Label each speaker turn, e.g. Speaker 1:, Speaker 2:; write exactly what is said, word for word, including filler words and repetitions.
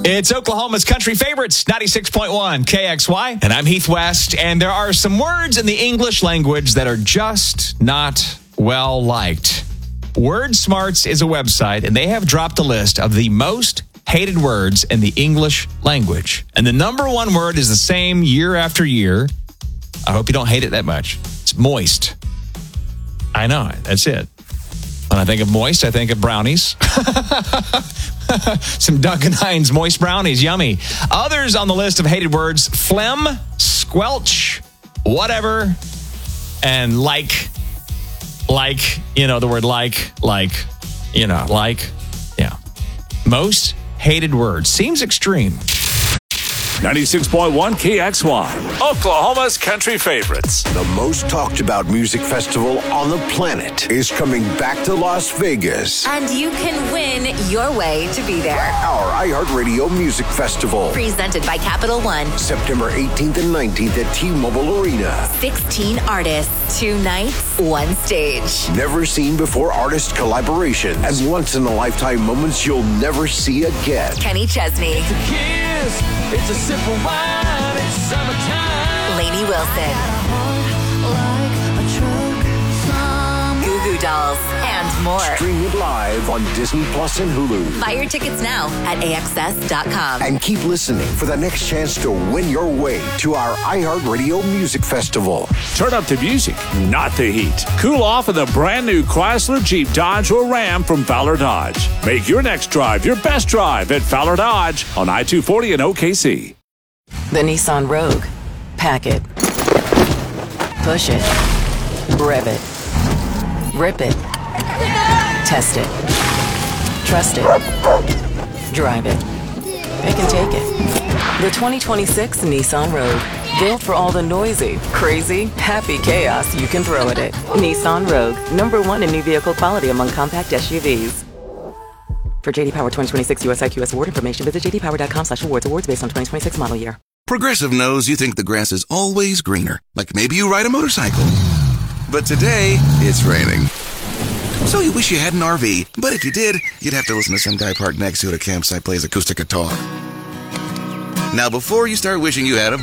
Speaker 1: It's Oklahoma's country favorites, ninety-six point one K X Y. And I'm Heath West. And there are some words in the English language that are just not well liked. Word Smarts is a website, and they have dropped a list of the most hated words in the English language. And the number one word is the same year after year. I hope you don't hate it that much. It's moist. I know, that's it. When I think of moist, I think of brownies. Some Duncan Hines moist brownies, yummy. Others on the list of hated words, phlegm, squelch, whatever, and like, like, you know, the word like, like, you know, like, yeah. Most hated words. Seems extreme.
Speaker 2: ninety-six point one K X Y, Oklahoma's country favorites.
Speaker 3: The most talked about music festival on the planet is coming back to Las Vegas.
Speaker 4: And you can win your way to be there.
Speaker 3: Our iHeartRadio Music Festival.
Speaker 4: Presented by Capital One.
Speaker 3: September eighteenth and nineteenth at T-Mobile Arena.
Speaker 4: sixteen artists, two nights, one stage.
Speaker 3: Never seen before artist collaborations and once-in-a-lifetime moments you'll never see again.
Speaker 4: Kenny Chesney.
Speaker 5: It's a kiss, it's a sip of wine, it's summertime.
Speaker 4: Lainey Wilson. Goo Goo Dolls and more.
Speaker 3: Stream it live on Disney Plus and Hulu.
Speaker 4: Buy your tickets now at A X S dot com.
Speaker 3: And keep listening for the next chance to win your way to our iHeartRadio Music Festival.
Speaker 2: Turn up the music, not the heat. Cool off in the brand new Chrysler, Jeep, Dodge, or Ram from Fowler Dodge. Make your next drive your best drive at Fowler Dodge on I two forty in O K C.
Speaker 6: The Nissan Rogue. Pack it. Push it. Rev it. Rip it. Test it. Trust it. Drive it. Pick and take it. The twenty twenty-six Nissan Rogue. Built for all the noisy, crazy, happy chaos you can throw at it. Nissan Rogue. Number one in new vehicle quality among compact S U Vs. For J D Power twenty twenty-six U S I Q S award information, visit j d power dot com slash awards. Awards based on twenty twenty-six model year.
Speaker 7: Progressive knows you think the grass is always greener. Like maybe you ride a motorcycle. But today, it's raining. So you wish you had an R V. But if you did, you'd have to listen to some guy parked next to it at a campsite plays acoustic guitar. Now, before you start wishing you had a